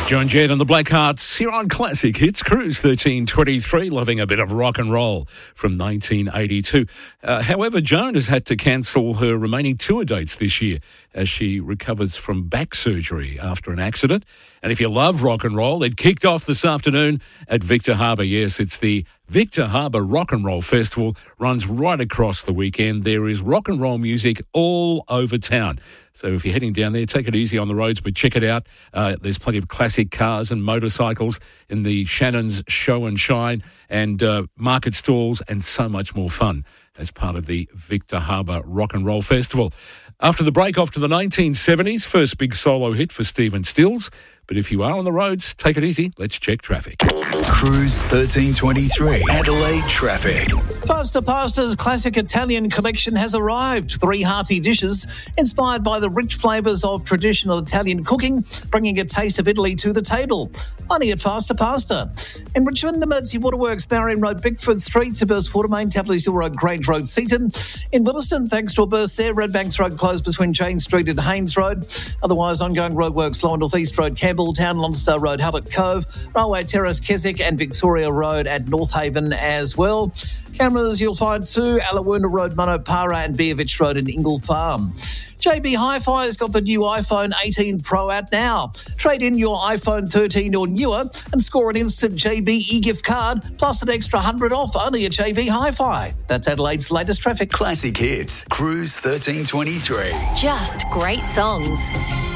John Jett and the Blackhearts here on Classic Hits Cruise 1323, loving a bit of rock and roll from 1982. However, Joan has had to cancel her remaining tour dates this year as she recovers from back surgery after an accident. And if you love rock and roll, it kicked off this afternoon at Victor Harbour. Yes, it's the Victor Harbour Rock and Roll Festival, runs right across the weekend. There is rock and roll music all over town. So if you're heading down there, take it easy on the roads, but check it out. There's plenty of classic cars and motorcycles in the Shannon's Show and Shine, and market stalls, and so much more fun as part of the Victor Harbour Rock and Roll Festival. After the break, off to the 1970s, first big solo hit for Stephen Stills. But if you are on the roads, take it easy. Let's check traffic. Cruise 1323, Adelaide traffic. Faster Pasta's classic Italian collection has arrived. 3 hearty dishes inspired by the rich flavours of traditional Italian cooking, bringing a taste of Italy to the table. Only at Faster Pasta. In Richmond, Emergency Waterworks, Marion Road, Bickford Street, to burst water main, Tapley Hill Road, Grange Road, Seaton. In Williston, thanks to a burst there, Redbanks Road closed between Jane Street and Haynes Road. Otherwise, ongoing roadworks, Lower North East Road, Campbelltown, Lonstar Road, Hallett Cove, Railway Terrace, Keswick and Victoria Road at North Haven as well. Cameras you'll find too, Alawoona Road, Monopara and Beovich Road in Ingle Farm. JB Hi-Fi has got the new iPhone 18 Pro out now. Trade in your iPhone 13 or newer and score an instant JB e-gift card plus an extra $100 off only at JB Hi-Fi. That's Adelaide's latest traffic. Classic Hits, Cruise 1323. Just great songs.